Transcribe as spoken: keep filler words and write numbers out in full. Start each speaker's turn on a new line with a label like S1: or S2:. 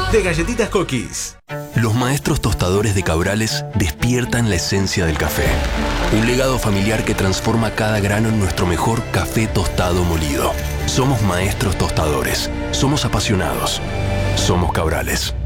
S1: de Galletitas Cookies.
S2: Los maestros tostadores de Cabrales despiertan la esencia del café. Un legado familiar que transforma cada grano en nuestro mejor café tostado molido. Somos maestros tostadores. Somos apasionados. Somos Cabrales.